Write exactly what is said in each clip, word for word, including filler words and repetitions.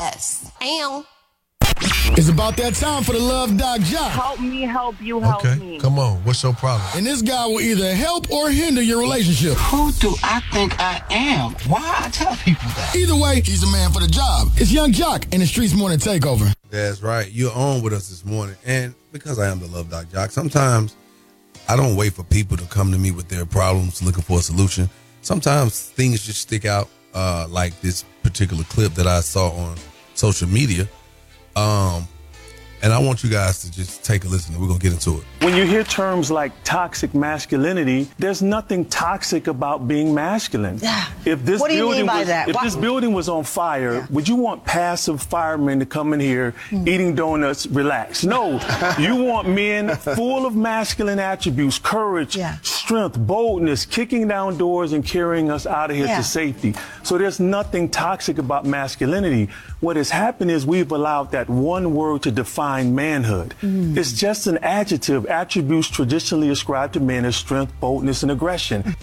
Yes. Am. It's about that time for the Love Doc Jock. Help me, help you, help okay. me. Come on, what's your problem? And this guy will either help or hinder your relationship. Who do I think I am? Why I tell people that? Either way, he's the man for the job. It's Young Jock in the Streets Morning Takeover. That's right. You're on with us this morning. And because I am the Love Doc Jock, sometimes I don't wait for people to come to me with their problems looking for a solution. Sometimes things just stick out, uh, like this particular clip that I saw on social media. Um, and I want you guys to just take a listen and we're going to get into it. When you hear terms like toxic masculinity, there's nothing toxic about being masculine. Yeah. If this what do you building mean by was, that? If What? this building was on fire, yeah. would you want passive firemen to come in here mm. eating donuts, relax? No. You want men full of masculine attributes, courage, yeah. strength, boldness, kicking down doors and carrying us out of here yeah. to safety. So there's nothing toxic about masculinity. What has happened is we've allowed that one word to define manhood. Mm. It's just an adjective. Attributes traditionally ascribed to men as strength, boldness, and aggression.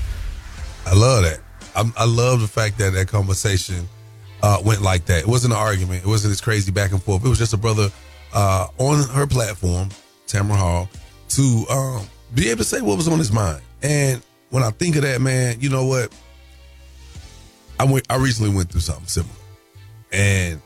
I love that. I, I love the fact that that conversation uh, went like that. It wasn't an argument. It wasn't this crazy back and forth. It was just a brother uh, on her platform, Tamara Hall, to um, be able to say what was on his mind. And when I think of that, man, you know what? I went. I recently went through something similar. And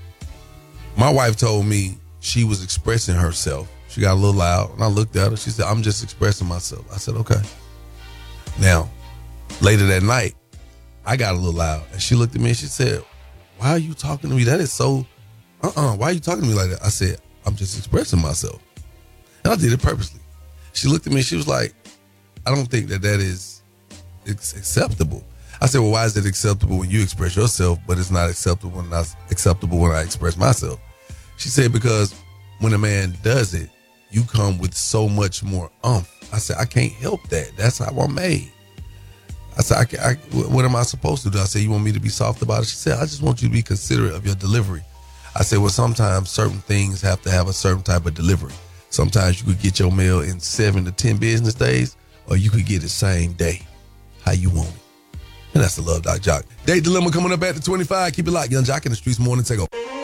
my wife told me she was expressing herself. She got a little loud, and I looked at her. She said, I'm just expressing myself. I said, okay. Now, later that night, I got a little loud, and she looked at me and she said, why are you talking to me? That is so, uh-uh, why are you talking to me like that? I said, I'm just expressing myself. And I did it purposely. She looked at me and she was like, I don't think that that is acceptable. I said, well, why is it acceptable when you express yourself, but it's not acceptable when I, acceptable when I express myself? She said, because when a man does it, you come with so much more umph. I said, I can't help that. That's how I'm made. I said, I, can, I, what am I supposed to do? I said, you want me to be soft about it? She said, I just want you to be considerate of your delivery. I said, well, sometimes certain things have to have a certain type of delivery. Sometimes you could get your mail in seven to ten business days, or you could get it same day, how you want it. And that's the Love Doc Jock. Day Dilemma coming up at the twenty-five. Keep it locked. Young Jock in the Streets Morning Takeover.